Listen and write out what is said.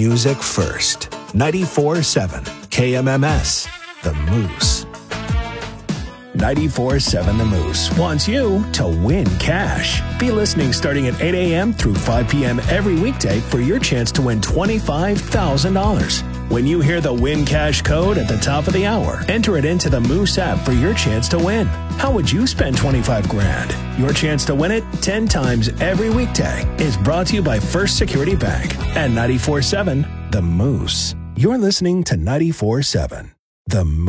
music first. 94.7 KMMS, The Moose. 94.7 The Moose wants you to win cash. Be listening starting at 8 a.m. through 5 p.m. every weekday for your chance to win $25,000. When you hear the Win Cash code at the top of the hour, enter it into the Moose app for your chance to win. How would you spend $25,000? Your chance to win it 10 times every weekday is brought to you by First Security Bank and 94.7 The Moose. You're listening to 94.7 The Moose.